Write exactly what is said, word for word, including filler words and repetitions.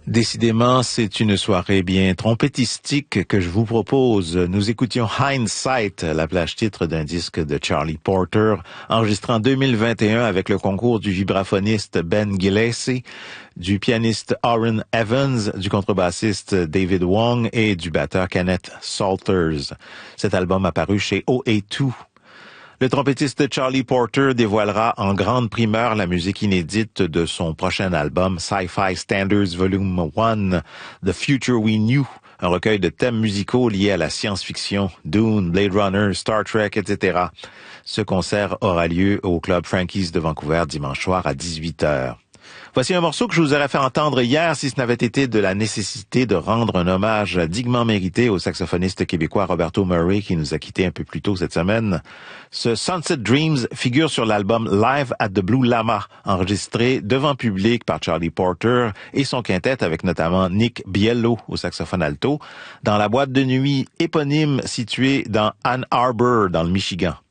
Décidément, c'est une soirée bien trompettistique que je vous propose. Nous écoutions Hindsight, la plage titre d'un disque de Charlie Porter, enregistré en deux mille vingt et un avec le concours du vibraphoniste Ben Gillespie, du pianiste Orrin Evans, du contrebassiste David Wong et du batteur Kenneth Salters. Cet album apparu chez O A deux. Le trompettiste Charlie Porter dévoilera en grande primeur la musique inédite de son prochain album Sci-Fi Standards Volume un, The Future We Knew, un recueil de thèmes musicaux liés à la science-fiction, Dune, Blade Runner, Star Trek, et cetera. Ce concert aura lieu au Club Frankie's de Vancouver dimanche soir à dix-huit heures. Voici un morceau que je vous aurais fait entendre hier si ce n'avait été de la nécessité de rendre un hommage dignement mérité au saxophoniste québécois Roberto Murray qui nous a quittés un peu plus tôt cette semaine. Ce Sunset Dreams figure sur l'album Live at the Blue Llama, enregistré devant public par Charlie Porter et son quintet avec notamment Nick Biello au saxophone alto, dans la boîte de nuit éponyme située dans Ann Arbor, dans le Michigan.